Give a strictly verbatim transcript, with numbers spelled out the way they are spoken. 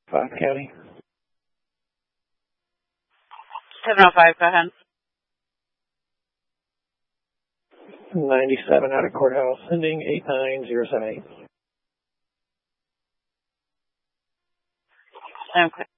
Fox County. seven oh five, go ahead. ninety-seven out of courthouse, sending eight nine zero seven eight. Okay.